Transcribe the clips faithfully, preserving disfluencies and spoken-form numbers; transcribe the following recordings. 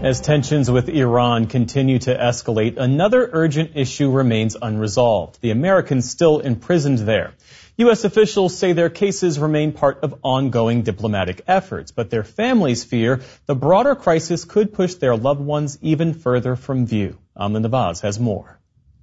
As tensions with Iran continue to escalate, another urgent issue remains unresolved: the Americans still imprisoned there. U S officials say their cases remain part of ongoing diplomatic efforts, but their families fear the broader crisis could push their loved ones even further from view. Amna Nawaz has more.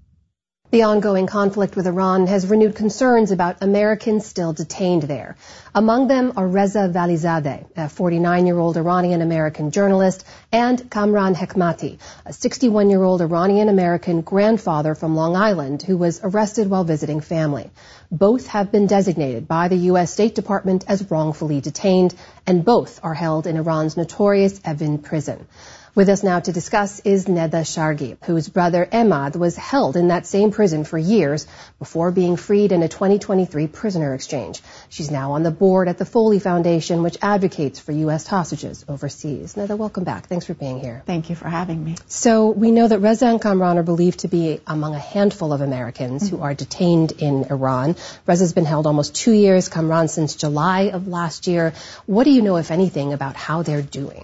The ongoing conflict with Iran has renewed concerns about Americans still detained there. Among them are Reza Valizadeh, a forty-nine-year-old Iranian-American journalist, and Kamran Hekmati, a sixty-one-year-old Iranian-American grandfather from Long Island who was arrested while visiting family. Both have been designated by the U S State Department as wrongfully detained, and both are held in Iran's notorious Evin prison. With us now to discuss is Neda Shargi, whose brother Emad was held in that same prison for years before being freed in a twenty twenty-three prisoner exchange. She's now on the board at the Foley Foundation, which advocates for U S hostages overseas. Neda, welcome back. Thanks for being here. Thank you for having me. So we know that Reza and Kamran are believed to be among a handful of Americans mm-hmm. who are detained in Iran. Reza's been held almost two years, Kamran since July of last year. What do you know, if anything, about how they're doing?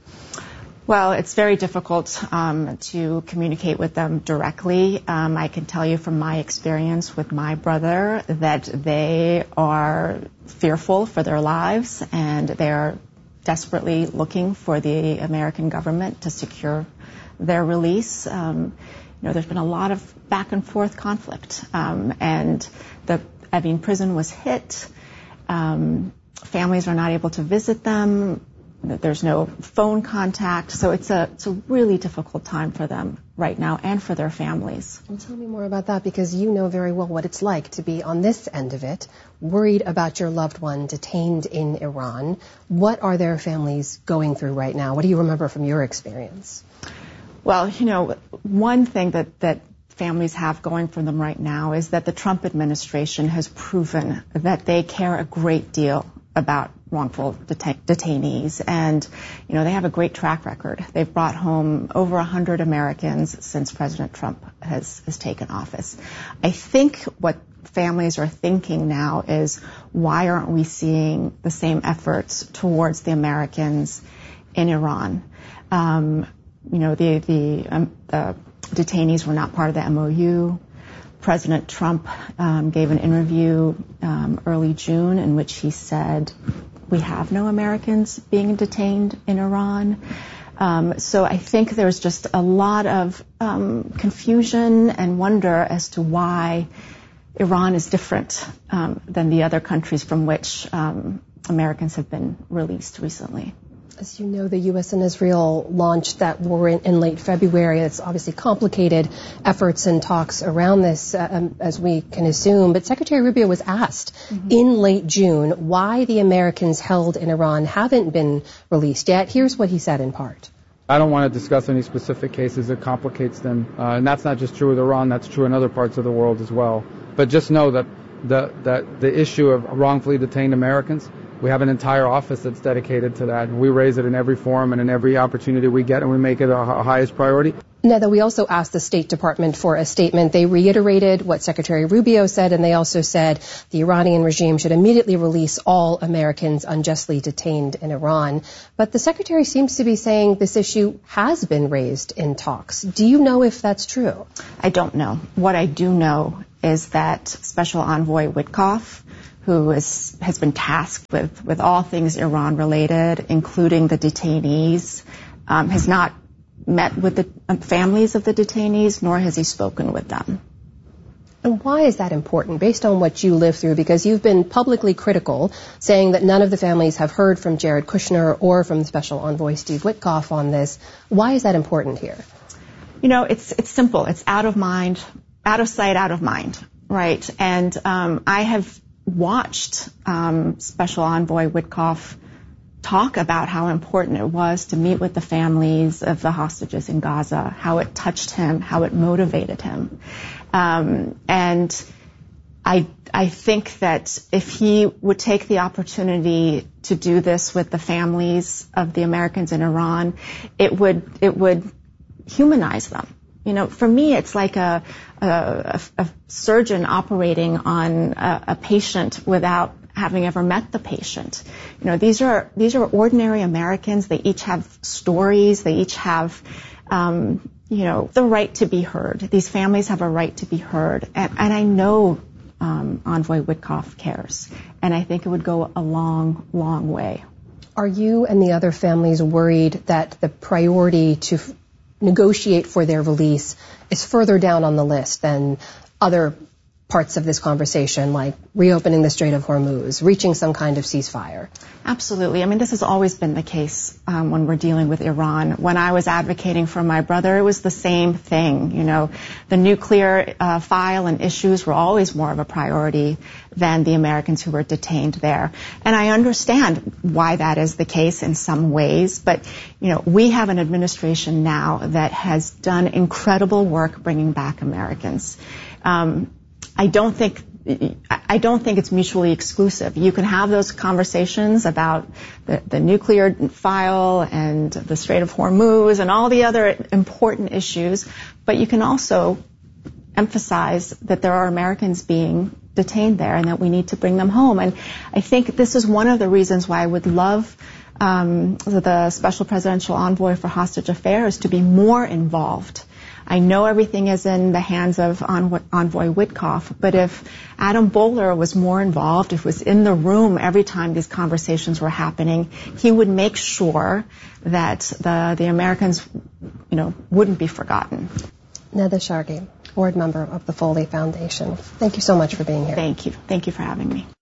Well, it's very difficult um, to communicate with them directly. Um, I can tell you from my experience with my brother that they are fearful for their lives, and they're desperately looking for the American government to secure their release. Um, you know, there's been a lot of back and forth conflict, um, and the Evin prison was hit. Um, families are not able to visit them. There's no phone contact, so it's a it's a really difficult time for them right now and for their families. Well, tell me more about that, because you know very well what it's like to be on this end of it, worried about your loved one detained in Iran. What are their families going through right now? What do you remember from your experience? Well, you know, one thing that, that families have going for them right now is that the Trump administration has proven that they care a great deal about wrongful deta- detainees. And, you know, they have a great track record. They've brought home over one hundred Americans since President Trump has, has taken office. I think what families are thinking now is, why aren't we seeing the same efforts towards the Americans in Iran? Um, you know, the, the, um, the detainees were not part of the M O U. President Trump um, gave an interview um, early June in which he said, we have no Americans being detained in Iran. Um, so I think there's just a lot of um, confusion and wonder as to why Iran is different um, than the other countries from which um, Americans have been released recently. As you know, the U S and Israel launched that war in, in late February. It's obviously complicated efforts and talks around this, uh, um, as we can assume. But Secretary Rubio was asked mm-hmm. in late June why the Americans held in Iran haven't been released yet. Here's what he said in part. I don't want to discuss any specific cases. It complicates them. Uh, and that's not just true with Iran. That's true in other parts of the world as well. But just know that the, that the issue of wrongfully detained Americans, we have an entire office that's dedicated to that. We raise it in every forum and in every opportunity we get, and we make it our highest priority. Neda, we also asked the State Department for a statement. They reiterated what Secretary Rubio said, and they also said the Iranian regime should immediately release all Americans unjustly detained in Iran. But the Secretary seems to be saying this issue has been raised in talks. Do you know if that's true? I don't know. What I do know is that Special Envoy Witkoff, who is, has been tasked with, with all things Iran-related, including the detainees, um, has not met with the um, families of the detainees, nor has he spoken with them. And why is that important, based on what you lived through? Because you've been publicly critical, saying that none of the families have heard from Jared Kushner or from the Special Envoy Steve Witkoff on this. Why is that important here? You know, it's it's simple. It's out of mind, out of sight, out of mind, right? And um, I have watched um, Special Envoy Witkoff talk about how important it was to meet with the families of the hostages in Gaza, how it touched him, how it motivated him. Um, and I, I think that if he would take the opportunity to do this with the families of the Americans in Iran, it would, it would humanize them. You know, for me, it's like a, a, a surgeon operating on a, a patient without having ever met the patient. You know, these are these are ordinary Americans. They each have stories. They each have, um, you know, the right to be heard. These families have a right to be heard, and, and I know um, Envoy Witkoff cares, and I think it would go a long, long way. Are you and the other families worried that the priority to f- negotiate for their release is further down on the list than other parts of this conversation, like reopening the Strait of Hormuz, reaching some kind of ceasefire? Absolutely. I mean, this has always been the case um, when we're dealing with Iran. When I was advocating for my brother, it was the same thing. You know, the nuclear uh, file and issues were always more of a priority than the Americans who were detained there. And I understand why that is the case in some ways, but, you know, we have an administration now that has done incredible work bringing back Americans. Um, I don't think I don't think it's mutually exclusive. You can have those conversations about the, the nuclear file and the Strait of Hormuz and all the other important issues, but you can also emphasize that there are Americans being detained there and that we need to bring them home. And I think this is one of the reasons why I would love um, the Special Presidential Envoy for Hostage Affairs to be more involved. I know everything is in the hands of Envoy Witkoff, but if Adam Boehler was more involved, if he was in the room every time these conversations were happening, he would make sure that the, the Americans, you know, wouldn't be forgotten. Neda Shargi, board member of the Foley Foundation. Thank you so much for being here. Thank you. Thank you for having me.